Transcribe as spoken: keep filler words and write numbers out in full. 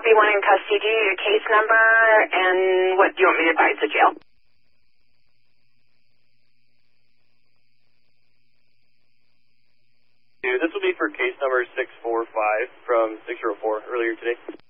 one in custody, your case number, and what do you want me to advise the jail? This will be for case number six four five from six zero four earlier today.